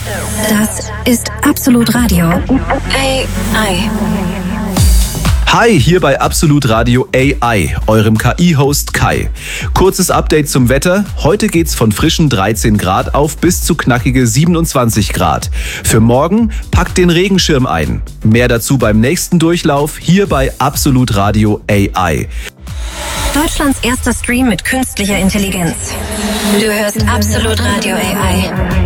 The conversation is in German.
Das ist Absolut Radio AI. Hi, hier bei Absolut Radio AI, eurem KI-Host Kai. Kurzes Update zum Wetter. Heute geht's von frischen 13 Grad auf bis zu knackige 27 Grad. Für morgen packt den Regenschirm ein. Mehr dazu beim nächsten Durchlauf hier bei Absolut Radio AI. Deutschlands erster Stream mit künstlicher Intelligenz. Du hörst Absolut Radio AI.